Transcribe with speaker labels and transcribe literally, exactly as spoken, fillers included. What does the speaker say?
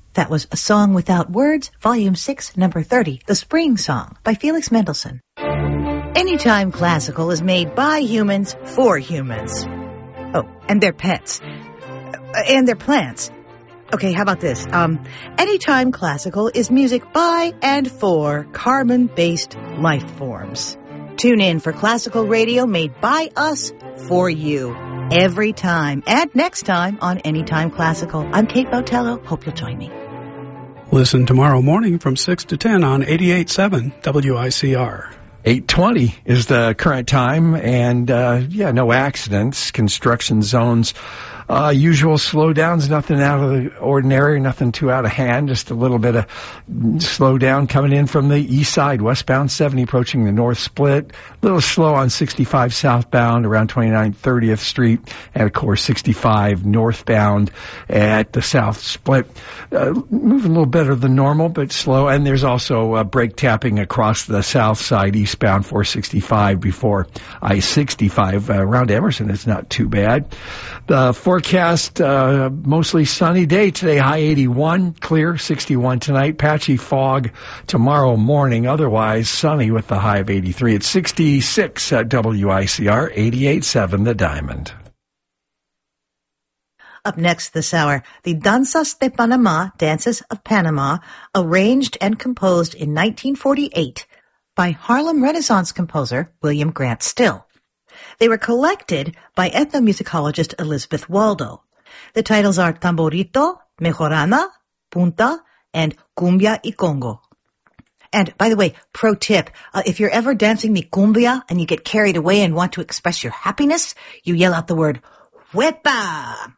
Speaker 1: That was A Song Without Words, Volume six, Number thirty, The Spring Song by Felix Mendelssohn. Anytime Classical is made by humans for humans. Oh, and their pets. Uh, and their plants. Okay, how about this? Um, Anytime Classical is music by and for carbon-based life forms. Tune in for classical radio made by us for you. Every time and next time on Anytime Classical. I'm Kate Botello. Hope you'll join me.
Speaker 2: Listen tomorrow morning from six to ten on eighty-eight point seven W I C R.
Speaker 3: eight twenty is the current time, and uh, yeah, no accidents, construction zones. Uh, usual slowdowns, nothing out of the ordinary, nothing too out of hand, just a little bit of slowdown coming in from the east side, westbound seventy approaching the north split. A little slow on sixty-five southbound around twenty-nine thirtieth Street, and of course sixty-five northbound at the south split. Uh, moving a little better than normal, but slow. And there's also uh, brake tapping across the south side, eastbound four sixty-five before I sixty-five. Uh, around Emerson, it's not too bad. The forecast, uh, mostly sunny day today, high eighty-one, clear, sixty-one tonight, patchy fog tomorrow morning, otherwise sunny with the high of eighty-three. It's sixty-six at W I C R, eighty-eight point seven The Diamond.
Speaker 1: Up next this hour, the Danzas de Panama, Dances of Panama, arranged and composed in nineteen forty-eight by Harlem Renaissance composer William Grant Still. They were collected by ethnomusicologist Elizabeth Waldo. The titles are Tamborito, Mejorana, Punta, and Cumbia y Congo. And, by the way, pro tip, uh, if you're ever dancing the cumbia and you get carried away and want to express your happiness, you yell out the word, Huepa!